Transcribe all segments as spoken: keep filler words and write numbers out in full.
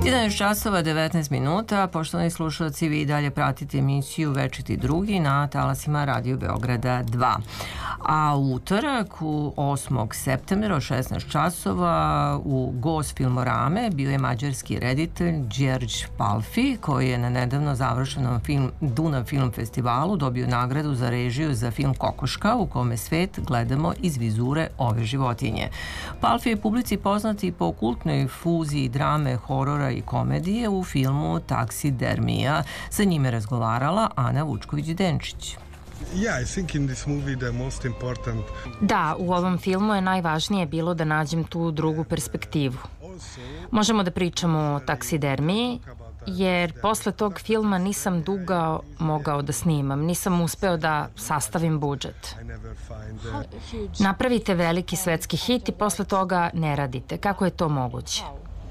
jedanaest časova devetnaest minuta. Poštovani slušalci, vi dalje pratite emisiju Večiti drugi na talasima Radio Beograda dva. A u utorak, u osmog septembra od šesnaest časova u Gost Filmorame bio je mađarski reditelj Đerđ Palfi, koji je na nedavno završenom film, Dunav film festivalu dobio nagradu za režiju za film Kokoška, u kome svet gledamo iz vizure ove životinje. Palfi je publici poznati po kultnoj fuziji drame, horora i komedije u filmu Taksidermija. Sa njime razgovarala Ana Vučković-Denčić. Da, u ovom filmu je najvažnije bilo da nađem tu drugu perspektivu. Možemo da pričamo o taksidermiji, jer posle tog filma nisam dugo mogao da snimam, nisam uspeo da sastavim budžet. Napravite veliki svetski hit i posle toga ne radite. Kako je to moguće?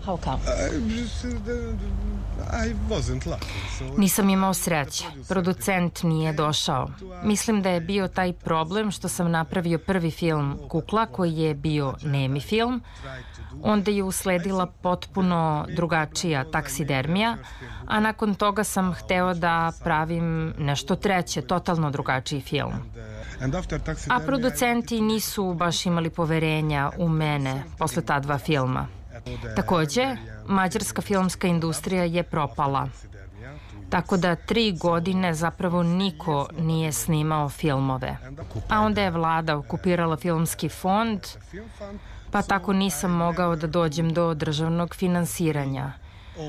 Nisam imao sreće. Producent nije došao. Mislim da je bio taj problem što sam napravio prvi film Kukla, koji je bio nemi film. Onda je usledila potpuno drugačija taksidermija, a nakon toga sam hteo da pravim nešto treće, totalno drugačiji film. A producenti nisu baš imali poverenja u mene posle ta dva filma. Takođe, mađarska filmska industrija je propala. Tako da tri godine zapravo niko nije snimao filmove. A onda je vlada okupirala filmski fond, pa tako nisam mogao da dođem do državnog finansiranja.